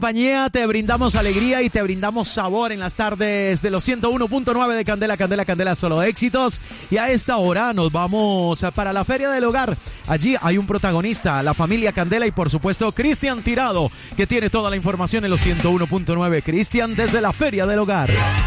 Compañía, te brindamos alegría y te brindamos sabor en las tardes de los 101.9 de Candela, Candela, Candela, solo éxitos. Y a esta hora nos vamos para la Feria del Hogar. Allí hay un protagonista, la familia Candela y por supuesto Cristian Tirado, que tiene toda la información en los 101.9. Cristian, desde la Feria del Hogar.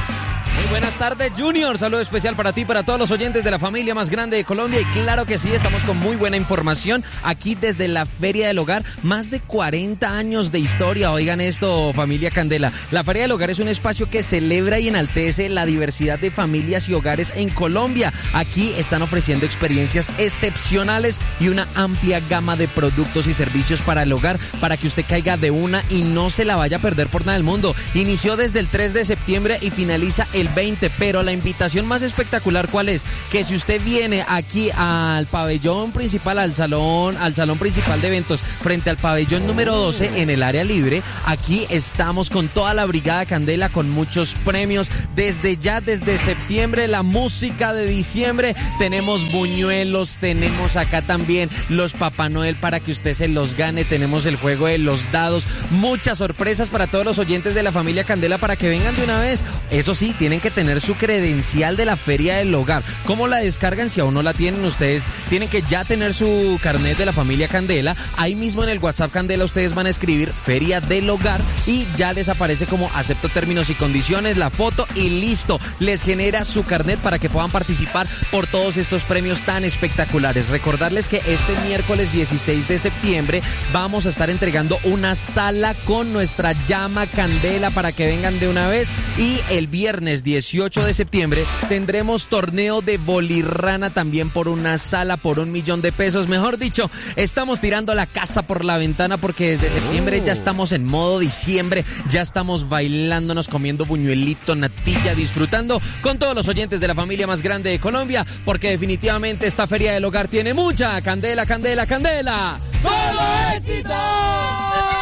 Muy buenas tardes, Junior. Saludo especial para ti, para todos los oyentes de la familia más grande de Colombia. Y claro que sí, estamos con muy buena información aquí desde la Feria del Hogar. Más de 40 años de historia. Oigan esto, familia Candela. La Feria del Hogar es un espacio que celebra y enaltece la diversidad de familias y hogares en Colombia. Aquí están ofreciendo experiencias excepcionales y una amplia gama de productos y servicios para el hogar, para que usted caiga de una y no se la vaya a perder por nada del mundo. Inició desde el 3 de septiembre y finaliza el 20, pero la invitación más espectacular, ¿cuál es? Que si usted viene aquí al pabellón principal, al salón principal de eventos, frente al pabellón número 12 en el área libre, aquí estamos con toda la brigada Candela, con muchos premios, desde septiembre, la música de diciembre, tenemos buñuelos, tenemos acá también los Papá Noel para que usted se los gane, tenemos el juego de los dados, muchas sorpresas para todos los oyentes de la familia Candela para que vengan de una vez. Eso sí, tienen que tener su credencial de la Feria del Hogar. ¿Cómo la descargan? Si aún no la tienen, ustedes tienen que ya tener su carnet de la familia Candela. Ahí mismo en el WhatsApp Candela ustedes van a escribir Feria del Hogar y ya les aparece como acepto términos y condiciones, la foto y listo. Les genera su carnet para que puedan participar por todos estos premios tan espectaculares. Recordarles que este miércoles 16 de septiembre vamos a estar entregando una sala con nuestra llama Candela para que vengan de una vez, y el viernes 18 de septiembre tendremos torneo de bolirrana también por una sala por $1.000.000. Mejor dicho, estamos tirando la casa por la ventana porque desde septiembre ya estamos en modo diciembre, ya estamos bailándonos, comiendo buñuelito, natilla, disfrutando con todos los oyentes de la familia más grande de Colombia, porque definitivamente esta Feria del Hogar tiene mucha candela, candela, candela. ¡Solo éxito!